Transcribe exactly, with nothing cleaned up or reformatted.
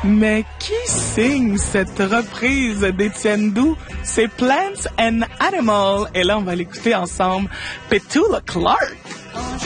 Mais qui signe cette reprise d'Étienne Doux? C'est Plants and Animals. Et là, on va l'écouter ensemble. Petula Clark.